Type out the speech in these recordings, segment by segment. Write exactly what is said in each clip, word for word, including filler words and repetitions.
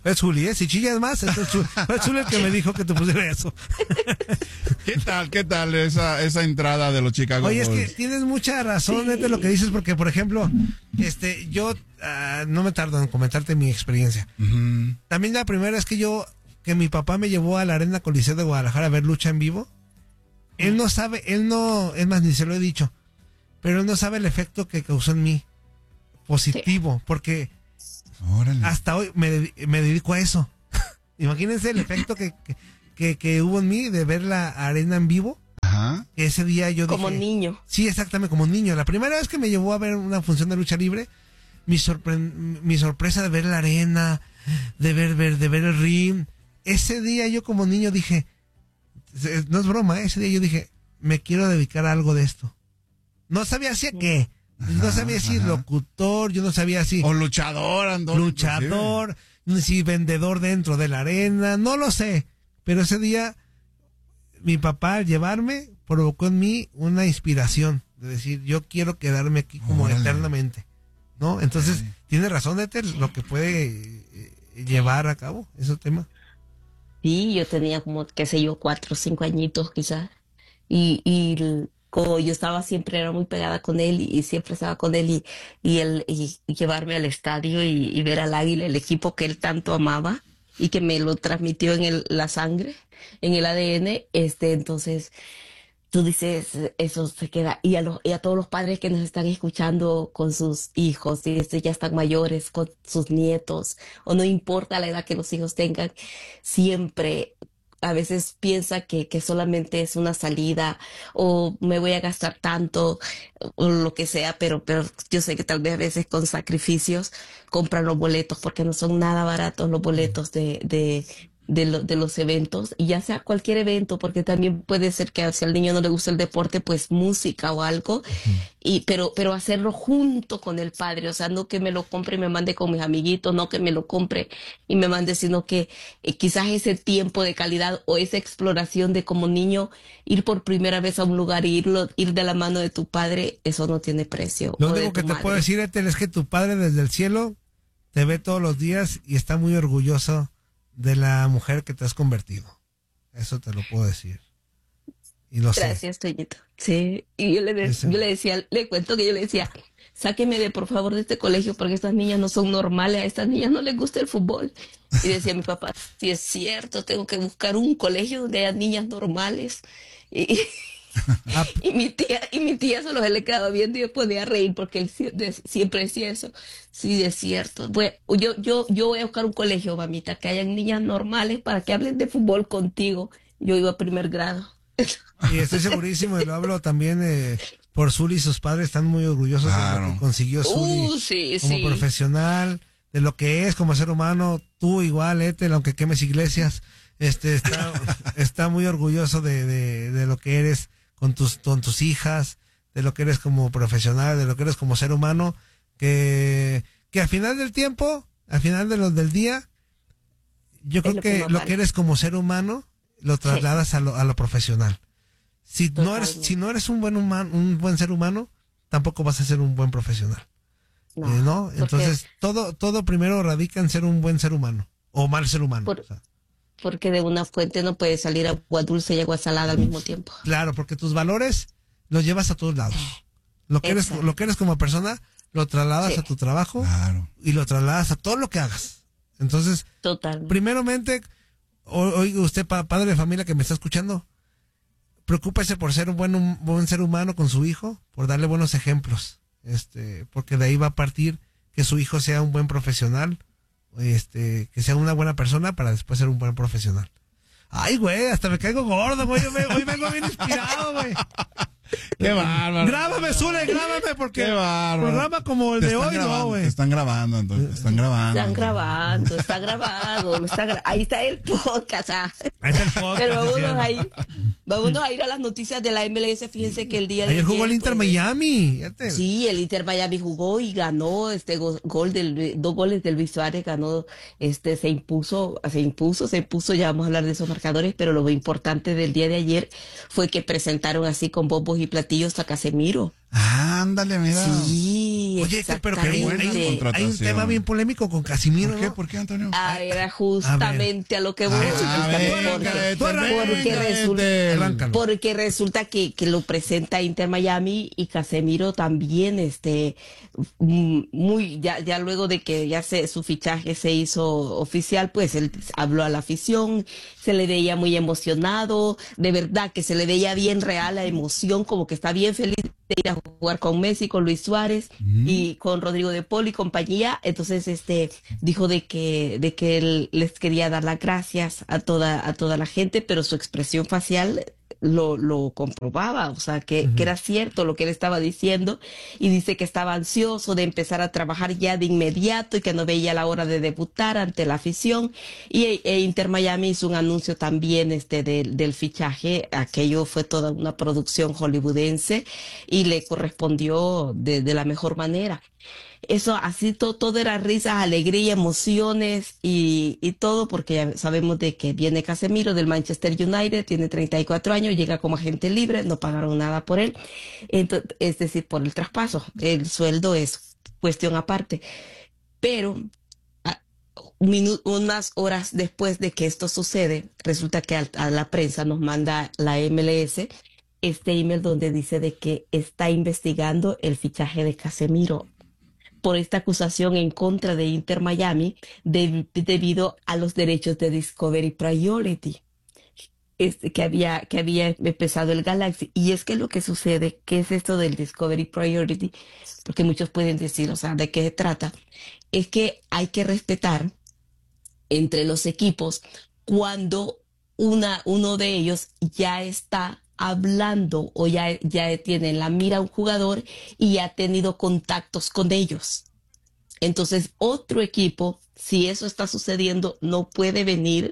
Es Juli, ¿eh? Si chillas más, es Juli, es Juli el que me dijo que te pusiera eso. ¿Qué tal, qué tal esa, esa entrada de los Chicago Oye, Bulls? es que tienes mucha razón, sí. Neta, lo que dices, porque, por ejemplo, este, yo uh, no me tardo en comentarte mi experiencia. Uh-huh. También la primera es que yo, que mi papá me llevó a la Arena Coliseo de Guadalajara a ver lucha en vivo. Él no sabe, él no, es más, ni se lo he dicho, pero él no sabe el efecto que causó en mí, positivo, sí. Porque Órale. Hasta hoy me, me dedico a eso. Imagínense el efecto que, que, que, que hubo en mí de ver la arena en vivo. Ajá. Ese día yo como dije... niño. Sí, exactamente, como niño. La primera vez que me llevó a ver una función de lucha libre, mi, sorpre- mi sorpresa de ver la arena, de ver, ver, de ver el ring. Ese día yo como niño dije, no es broma, ¿eh? Ese día yo dije, me quiero dedicar a algo de esto. No sabía hacia qué. Ajá, no sabía si ajá. locutor, yo no sabía si... O luchador, andó. Luchador, si vendedor dentro de la arena, no lo sé. Pero ese día, mi papá al llevarme, provocó en mí una inspiración. De decir, yo quiero quedarme aquí como Órale. eternamente. ¿No? Entonces, Órale. tiene razón, Ethel, lo que puede eh, llevar a cabo ese tema. Sí, yo tenía como, qué sé yo, cuatro o cinco añitos quizás. Y... y como yo estaba siempre, era muy pegada con él y, y siempre estaba con él y, y él y, y llevarme al estadio y, y ver al Águila, el equipo que él tanto amaba y que me lo transmitió en el, la sangre, en el A D N, este, entonces tú dices, eso se queda, y a los, y a todos los padres que nos están escuchando con sus hijos, y este, ya están mayores, con sus nietos, o no importa la edad que los hijos tengan, siempre a veces piensa que, que solamente es una salida o me voy a gastar tanto o lo que sea, pero, pero yo sé que tal vez a veces con sacrificios compran los boletos porque no son nada baratos los boletos de, de, de, lo, de los eventos, y ya sea cualquier evento, porque también puede ser que si al niño no le gusta el deporte, pues música o algo, uh-huh. y pero, pero hacerlo junto con el padre, o sea, no que me lo compre y me mande con mis amiguitos, no que me lo compre y me mande, sino que eh, quizás ese tiempo de calidad o esa exploración de como niño ir por primera vez a un lugar y irlo, ir de la mano de tu padre, eso no tiene precio. Lo único que te madre. puedo decir, Ethel, es que tu padre desde el cielo te ve todos los días y está muy orgulloso de la mujer que te has convertido. Eso te lo puedo decir. Y lo Gracias, sé. Toñito. Sí, y yo le, de, yo le decía, le cuento que yo le decía, sáqueme de por favor de este colegio porque estas niñas no son normales, a estas niñas no les gusta el fútbol. Y decía mi papá, sí es cierto, tengo que buscar un colegio donde haya niñas normales. Y, ah. y mi tía, y mi tía solo se le quedaba viendo y yo podía reír porque él siempre decía eso. Sí, es cierto. Bueno, yo, yo, yo voy a buscar un colegio, mamita, que hayan niñas normales para que hablen de fútbol contigo. Yo iba a primer grado. Y estoy segurísimo, y lo hablo también eh, por Zuli, y sus padres están muy orgullosos claro. de lo que consiguió Zuli uh, sí, como sí. profesional, de lo que es como ser humano. Tú igual, Ethel, aunque quemes iglesias, este está, está muy orgulloso de, de, de lo que eres con tus, con tus hijas, de lo que eres como profesional, de lo que eres como ser humano, que, que al final del tiempo, al final de los del día, yo creo lo que, que lo que eres como ser humano lo trasladas sí. a lo a lo profesional. Si Totalmente. no eres si no eres un buen humano, un buen ser humano, tampoco vas a ser un buen profesional. No, eh, ¿no? Entonces, todo todo primero radica en ser un buen ser humano o mal ser humano. Por, o sea. Porque de una fuente no puede salir agua dulce y agua salada al mismo tiempo. Claro, porque tus valores los llevas a todos lados. Lo que Exacto. eres lo que eres como persona lo trasladas sí. a tu trabajo claro. y lo trasladas a todo lo que hagas. Entonces, Total. primeramente, oiga usted, padre de familia que me está escuchando, preocúpese por ser un buen, un buen ser humano con su hijo, por darle buenos ejemplos, este, porque de ahí va a partir que su hijo sea un buen profesional, este, que sea una buena persona para después ser un buen profesional. Ay, güey, hasta me caigo gordo, güey, yo me, hoy vengo bien inspirado, güey. Qué bárbaro. Grábame, Zule, grábame, porque Qué bárbaro. Programa como el de hoy, grabando, no, güey. Te están grabando, entonces, te están grabando. Están grabando, está grabado, está gra ahí está el podcast. ¿Ah? Ahí está el podcast. Pero vámonos ahí, vámonos a ir a las noticias de la M L S. Fíjense que el día de ayer jugó el Inter pues, Miami. Sí, el Inter Miami jugó y ganó este go gol del dos goles del Luis Suárez, ganó, este se impuso, se impuso, se impuso, ya vamos a hablar de esos marcadores, pero lo importante del día de ayer fue que presentaron así con bombos y platillos a Casemiro. Ándale, mira. Sí, Oye, pero que hay, exactamente. hay un, hay un Contratación. tema bien polémico con Casimiro, ¿Por qué? ¿no? ¿Por qué, Antonio? Ah, era justamente a, lo que voy. Ah, justamente venga, porque, Ethel, porque venga, resulta, Ethel. Arráncalo. porque resulta que, que lo presenta Inter Miami y Casemiro también, este, mm, muy, ya, ya luego de que ya se, su fichaje se hizo oficial, pues él habló a la afición, se le veía muy emocionado, de verdad que se le veía bien real la emoción, como que está bien feliz de ir a jugar con Messi, con Luis Suárez y con Rodrigo de Paul y compañía. Entonces, este, dijo de que, de que él les quería dar las gracias a toda, a toda la gente, pero su expresión facial lo, lo comprobaba, o sea, que, que era cierto lo que él estaba diciendo, y dice que estaba ansioso de empezar a trabajar ya de inmediato y que no veía la hora de debutar ante la afición. Y e Inter Miami hizo un anuncio también este del, del fichaje. Aquello fue toda una producción hollywoodense y le correspondió de, de la mejor manera. Eso así to- todo era risas, alegría, emociones y, y todo, porque ya sabemos de que viene Casemiro del Manchester United, tiene treinta y cuatro años, llega como agente libre, no pagaron nada por él, entonces, es decir, por el traspaso. El sueldo es cuestión aparte, pero a- un minu- unas horas después de que esto sucede, resulta que al- a la prensa nos manda la M L S este email donde dice de que está investigando el fichaje de Casemiro por esta acusación en contra de Inter Miami de- debido a los derechos de Discovery Priority, este, que había, que había empezado el Galaxy. Y es que lo que sucede, ¿qué es esto del Discovery Priority? Porque muchos pueden decir, o sea, ¿de qué se trata? Es que hay que respetar entre los equipos cuando una, uno de ellos ya está hablando o ya, ya tiene en la mira a un jugador y ha tenido contactos con ellos. Entonces, otro equipo, si eso está sucediendo, no puede venir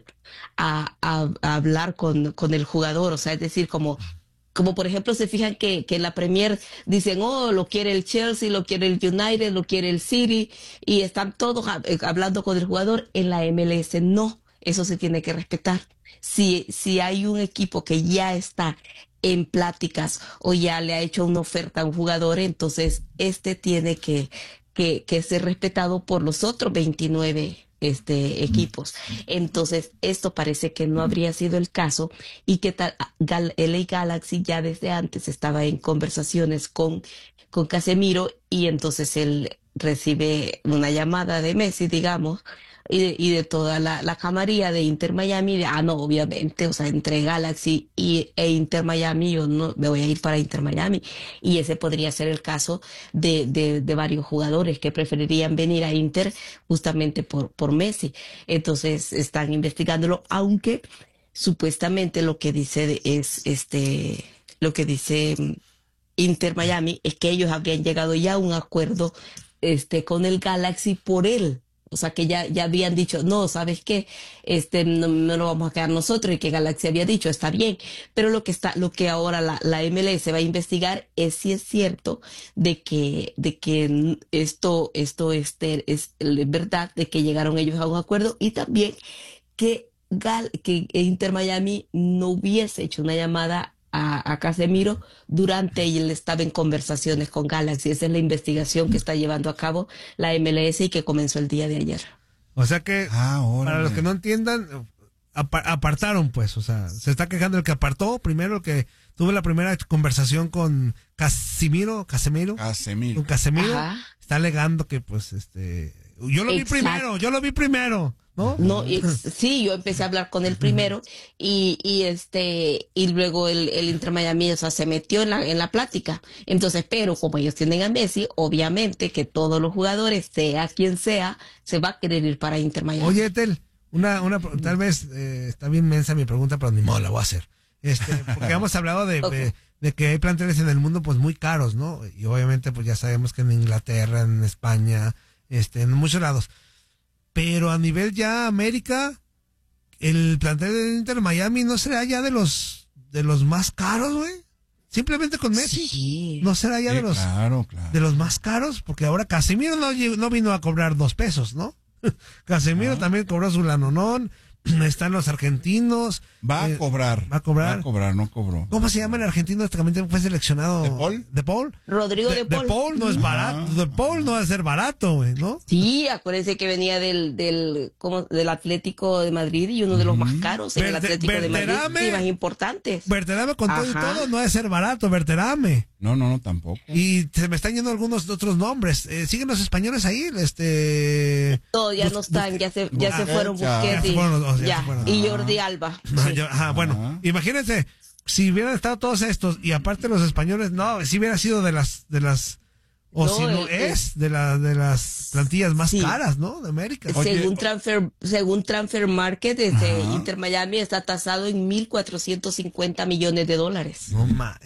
a, a- a hablar con, con el jugador. O sea, es decir, como, como por ejemplo, se fijan que, que en la Premier dicen, oh, lo quiere el Chelsea, lo quiere el United, lo quiere el City, y están todos hab- eh, hablando con el jugador. En la M L S no, eso se tiene que respetar. Si, si hay un equipo que ya está en pláticas o ya le ha hecho una oferta a un jugador, entonces este tiene que, que, que ser respetado por los otros veintinueve este, equipos. Entonces, esto parece que no habría sido el caso y que tal, Gal- L A Galaxy ya desde antes estaba en conversaciones con, con Casemiro, y entonces él recibe una llamada de Messi, digamos, y de, y de toda la, la camarilla de Inter Miami, de, ah, no, obviamente, o sea, entre Galaxy y, e Inter Miami, yo no me voy a ir para Inter Miami. Y ese podría ser el caso de, de, de varios jugadores que preferirían venir a Inter justamente por, por Messi. Entonces, están investigándolo, aunque supuestamente lo que dice de- es, este, lo que dice mm, Inter Miami es que ellos habrían llegado ya a un acuerdo este con el Galaxy por él. O sea, que ya, ya habían dicho, no, ¿sabes qué? Este, no, no lo vamos a quedar nosotros, y que Galaxy había dicho, está bien. Pero lo que está, lo que ahora la, la M L S va a investigar es si es cierto de que, de que esto, esto este, es verdad, de que llegaron ellos a un acuerdo, y también que, Gal, que Inter Miami no hubiese hecho una llamada a, a Casemiro durante él estaba en conversaciones con Galaxy. Esa es la investigación que está llevando a cabo la M L S y que comenzó el día de ayer. O sea que, Ah, para los órale. que no entiendan, apa- apartaron, pues, o sea, se está quejando el que apartó, primero el que tuvo la primera conversación con Casimiro, Casemiro, Casemiro. con Casemiro, Ajá. está alegando que, pues, este, yo lo vi Exacto. primero, yo lo vi primero, ¿no? No, y- sí, yo empecé a hablar con él primero, y, y este, y luego el, el Inter Miami, o sea, se metió en la, en la plática. Entonces, pero como ellos tienen a Messi, obviamente que todos los jugadores, sea quien sea, se va a querer ir para Inter Miami. Oye, Etel, una, una, tal vez eh, está bien mensa mi pregunta, pero ni modo, la voy a hacer. Este, porque hemos hablado de, Ok. de, de que hay planteles en el mundo, pues, muy caros, ¿no? Y obviamente, pues, ya sabemos que en Inglaterra, en España, este, en muchos lados. Pero a nivel ya América, el plantel de Inter Miami no será ya de los, de los más caros, güey. Simplemente con Messi. Sí. No será ya Sí, de los, claro, claro. de los más caros, porque ahora Casemiro no, llegó- no vino a cobrar dos pesos, ¿no? Casemiro Ah. también cobró su lanonón, están los argentinos. Va a eh, cobrar. Va a cobrar. Va a cobrar, no cobró. ¿Cómo se llama el argentino este que también fue seleccionado? ¿De Paul? ¿De Paul? Rodrigo de, De, Paul. de Paul no es barato. De Paul no va a ser barato, güey, ¿no? Sí, acuérdense que venía del del como del Atlético de Madrid y uno de los más caros en el Verte- Atlético de Madrid, Berterame. sí, más importantes. Berterame con todo y Ajá. todo no va a ser barato, Berterame. No, no, no, tampoco. Y se me están yendo algunos otros nombres. Eh, ¿Siguen los españoles ahí? Este... Todos ya Bus- no están, ya se ya se Busquets, fueron ya. Busquets Ya se y, fueron los dos, ya ya, se fueron. y Jordi Alba. Ajá, Sí. yo- ajá, bueno, Ajá. imagínense, si hubieran estado todos estos y aparte los españoles, no, si hubiera sido de las, de las, o No, si no el- es, de, la, de las plantillas más Sí. caras, ¿no? De América. Oye, Según transfer según Transfer Market, este Ajá. Inter Miami está tasado en mil cuatrocientos cincuenta millones de dólares. No ma-